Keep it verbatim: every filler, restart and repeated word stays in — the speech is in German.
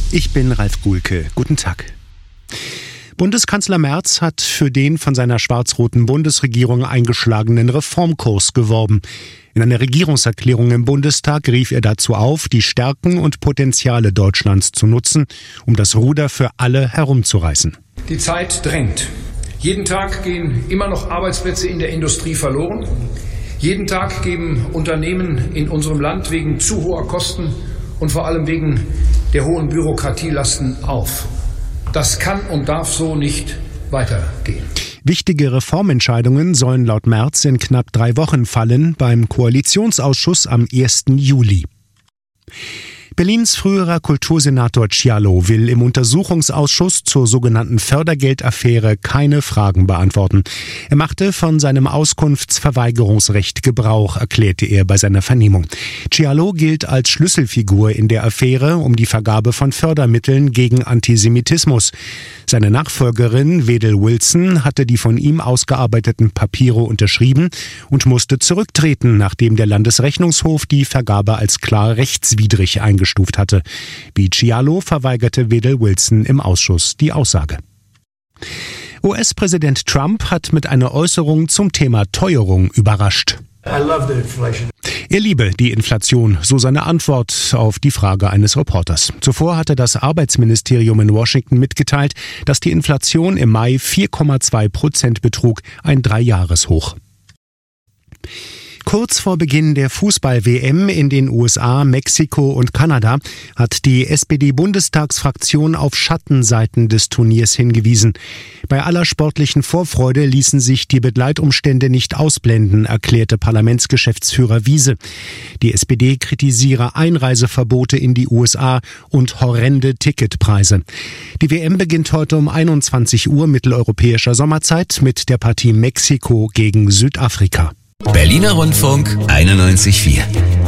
Ich bin Ralf Guhlke. Guten Tag. Bundeskanzler Merz hat für den von seiner schwarz-roten Bundesregierung eingeschlagenen Reformkurs geworben. In einer Regierungserklärung im Bundestag rief er dazu auf, die Stärken und Potenziale Deutschlands zu nutzen, um das Ruder für alle herumzureißen. Die Zeit drängt. Jeden Tag gehen immer noch Arbeitsplätze in der Industrie verloren. Jeden Tag geben Unternehmen in unserem Land wegen zu hoher Kosten und vor allem wegen der hohen Bürokratielasten auf. Das kann und darf so nicht weitergehen. Wichtige Reformentscheidungen sollen laut Merz in knapp drei Wochen fallen beim Koalitionsausschuss am ersten Juli. Berlins früherer Kultursenator Cialo will im Untersuchungsausschuss zur sogenannten Fördergeldaffäre keine Fragen beantworten. Er machte von seinem Auskunftsverweigerungsrecht Gebrauch, erklärte er bei seiner Vernehmung. Cialo gilt als Schlüsselfigur in der Affäre um die Vergabe von Fördermitteln gegen Antisemitismus. Seine Nachfolgerin Wedel Wilson hatte die von ihm ausgearbeiteten Papiere unterschrieben und musste zurücktreten, nachdem der Landesrechnungshof die Vergabe als klar rechtswidrig eingestuft hatte. Wie Cialo verweigerte Wedel Wilson im Ausschuss die Aussage. U S-Präsident Trump hat mit einer Äußerung zum Thema Teuerung überrascht. I love the inflation. Er liebe die Inflation, so seine Antwort auf die Frage eines Reporters. Zuvor hatte das Arbeitsministerium in Washington mitgeteilt, dass die Inflation im Mai vier Komma zwei Prozent betrug, ein Dreijahreshoch. Kurz vor Beginn der Fußball-W M in den U S A, Mexiko und Kanada hat die S P D-Bundestagsfraktion auf Schattenseiten des Turniers hingewiesen. Bei aller sportlichen Vorfreude ließen sich die Begleitumstände nicht ausblenden, erklärte Parlamentsgeschäftsführer Wiese. Die S P D kritisiere Einreiseverbote in die U S A und horrende Ticketpreise. Die W M beginnt heute um einundzwanzig Uhr mitteleuropäischer Sommerzeit mit der Partie Mexiko gegen Südafrika. Berliner Rundfunk einundneunzig Komma vier